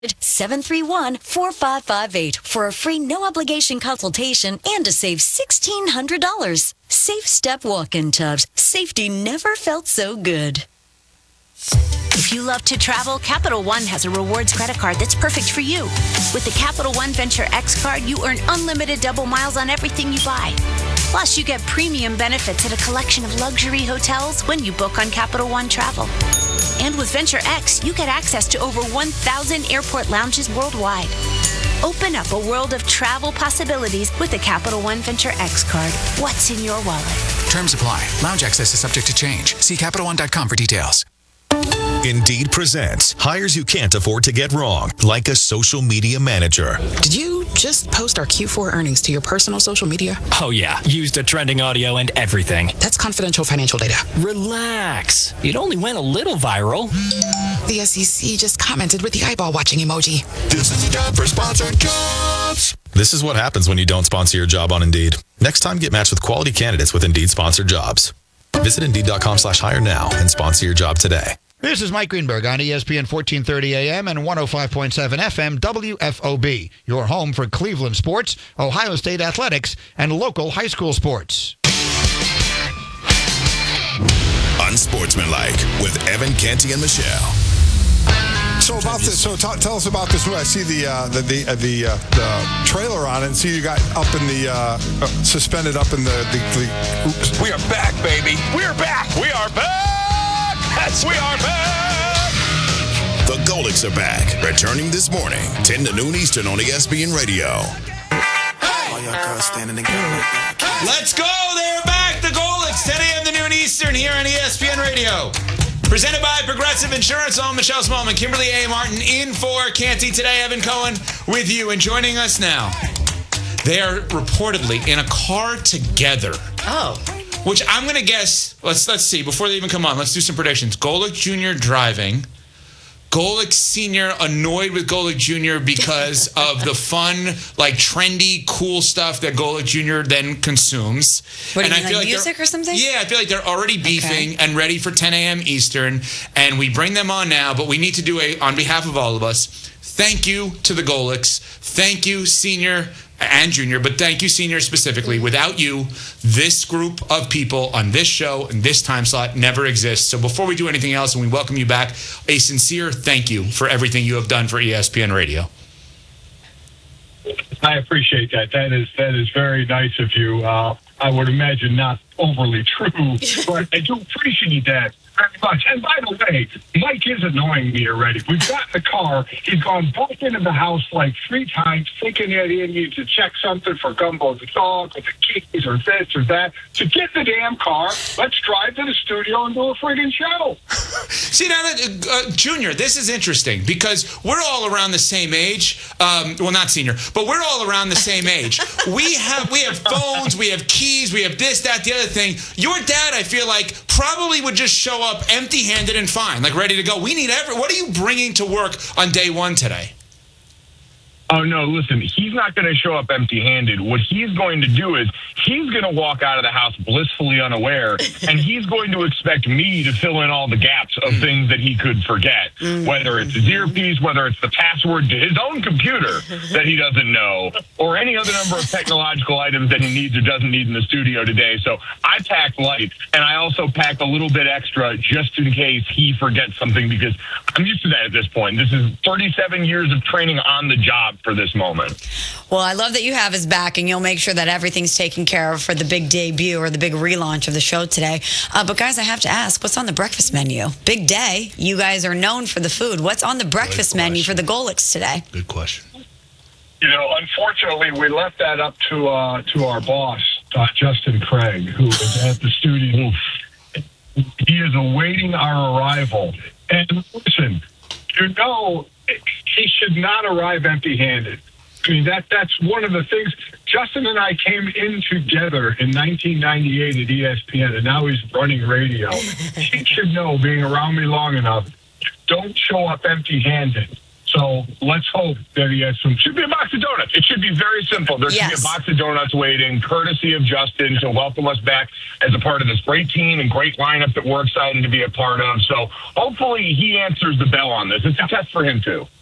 731-4558 for a free no-obligation consultation and to save $1,600. Safe Step Walk-in Tubs. Safety never felt so good. If you love to travel, Capital One has a rewards credit card that's perfect for you. With the Capital One Venture X card, you earn unlimited double miles on everything you buy. Plus, you get premium benefits at a collection of luxury hotels when you book on Capital One Travel. And with Venture X, you get access to over 1,000 airport lounges worldwide. Open up a world of travel possibilities with the Capital One Venture X card. What's in your wallet? Terms apply. Lounge access is subject to change. See CapitalOne.com for details. Indeed presents hires you can't afford to get wrong, like a social media manager. Did you just post our Q4 earnings to your personal social media? Oh yeah, used a trending audio and everything. That's confidential financial data. Relax. It only went a little viral. The SEC just commented with the eyeball watching emoji. This is a job for sponsored jobs. This is what happens when you don't sponsor your job on Indeed. Next time, get matched with quality candidates with Indeed sponsored jobs. Visit Indeed.com/hire now and sponsor your job today. This is Mike Greenberg on ESPN 1430 AM and 105.7 FM WFOB, your home for Cleveland sports, Ohio State athletics, and local high school sports. Unsportsmanlike with Evan Canty and Michelle. So about this. So tell us about this movie. I see the trailer on it, and see you got up in the suspended up in the. We are back, baby. We are back. We are back. Yes, we are back. The Golics are back, returning this morning, 10 to noon Eastern on ESPN Radio. Let's go. They're back. The Golics, 10 a.m. to noon Eastern here on ESPN Radio. Presented by Progressive Insurance. I'm Michelle Smallman, Kimberly A. Martin in for Canty today. Evan Cohen with you, and joining us now. They are reportedly in a car together. Oh. Which I'm going to guess, let's see, before they even come on, let's do some predictions. Golic Jr. driving. Golic Sr. annoyed with Golic Jr. because of the fun, like trendy, cool stuff that Golic Jr. then consumes. What do you mean, like music or something? Yeah, I feel like they're already beefing and ready for 10 a.m. Eastern, and we bring them on now, but we need to do on behalf of all of us, thank you to the Golics. Thank you, Senior and Junior, but thank you, Senior, specifically. Without you, this group of people on this show and this time slot never exists. So before we do anything else, and we welcome you back, a sincere thank you for everything you have done for ESPN Radio. I appreciate that. That is very nice of you. I would imagine not overly true, but I do appreciate that very much. And by the way, Mike is annoying me already. We've got in the car. He's gone back into the house like 3 times, thinking that he needs to check something for Gumbo the dog, or the keys, or this or that. To get the damn car, let's drive to the studio and do a friggin' show. See, now that, Junior, this is interesting because we're all around the same age. Well, not Senior, but we're all around the same age. We have phones, we have keys, we have this, that, the other thing. Your dad, I feel like, probably would just show up empty-handed and fine, like ready to go. We need what are you bringing to work on day one today? Oh, no, listen, he's not going to show up empty-handed. What he's going to do is he's going to walk out of the house blissfully unaware, and he's going to expect me to fill in all the gaps of things that he could forget, whether it's his earpiece, whether it's the password to his own computer that he doesn't know, or any other number of technological items that he needs or doesn't need in the studio today. So I packed light, and I also packed a little bit extra just in case he forgets something, because I'm used to that at this point. This is 37 years of training on the job for this moment. Well, I love that you have his back, and you'll make sure that everything's taken care of for the big debut or the big relaunch of the show today. But guys, I have to ask, what's on the breakfast menu? Big day. You guys are known for the food. What's on the breakfast menu for the Golics today? Good question. You know, unfortunately, we left that up to our boss, Justin Craig, who is at the studio. He is awaiting our arrival. And listen, you know, he should not arrive empty-handed. I mean, that's one of the things. Justin and I came in together in 1998 at ESPN, and now he's running radio. He should know, being around me long enough, don't show up empty-handed. So let's hope that he has some. Should be a box of donuts. It should be very simple. There should be a box of donuts waiting, courtesy of Justin, to welcome us back as a part of this great team and great lineup that we're excited to be a part of. So hopefully he answers the bell on this. It's a test for him too.